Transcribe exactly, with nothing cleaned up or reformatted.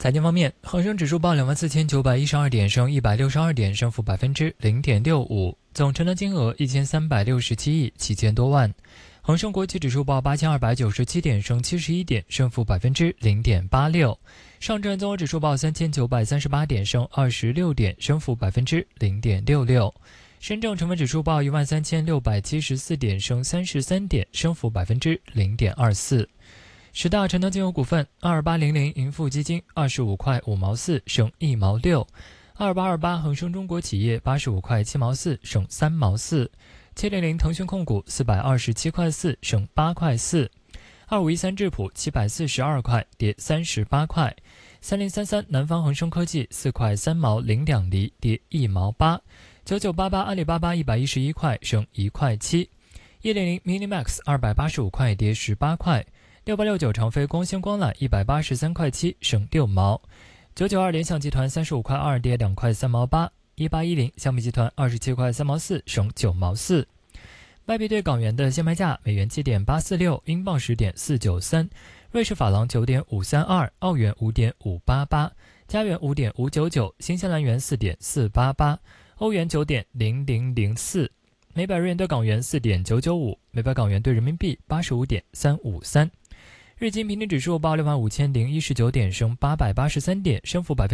财经方面，恒生指数报两万四千九百一十二点，升一百六十二点，升幅百分之零点六五，总成交金额一千三百六十七亿七千多万。恒生国际指数报八千二百九十七点，升七十一点，升幅百分之零点八六。上证综合指数报三千九百三十八点，升二十六点，升幅百分之零点六六。深证成分指数报一万三千六百七十四点，升三十三点，升幅百分之零点二四。十大成交金额股份：二二八零零盈富基金二十五块五毛四，升一毛六；二八二八恒生中国企业八十五块七毛四，升三毛四；七零零腾讯控股四百二十七块四，升八块四；二五一三智普七百四十二块，跌三十八块；三零三三南方恒生科技四块三毛零两厘，跌一毛八；九九八八阿里巴巴一百一十一块，升一块七；一零零 Minimax 二百八十五块，跌十八块。六八六九长飞光纤光缆一百八十三块七，升六毛；九九二联想集团三十五块二，跌两块三毛八；一八一零香米集团二十七块三毛四，升九毛四。外币对港元的现卖价：美元七点八四六，英镑十点四九三，瑞士法郎九点五三二，澳元五点五八八，加元五点五九九，新西兰元四点四八八，欧元九点零零零四，每百日元对港元四点九九五，每百港元对人民币八十五点三五三。日经平均指数报六万五千零一十九点，升八百八十三点，升幅百分之